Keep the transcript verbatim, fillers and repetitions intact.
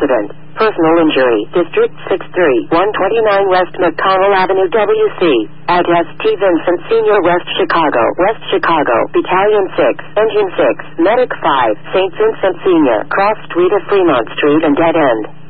accident. Personal injury. District six three, one twenty-nine West McConnell Avenue, W C. Address T. Vincent Senior West Chicago. West Chicago. Battalion six. Engine six. Medic five. Saint Vincent Senior. Cross Street of Fremont Street and Dead End.